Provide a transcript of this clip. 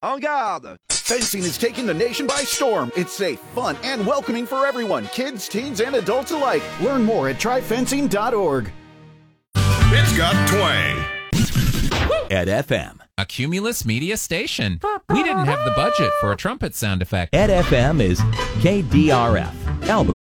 En garde! Fencing is taking the nation by storm. It's safe, fun, and welcoming for everyone, kids, teens, and adults alike. Learn more at tryfencing.org. It's got twang. Ed FM. A Cumulus Media station. We didn't have the budget for a trumpet sound effect. Ed FM is KDRF.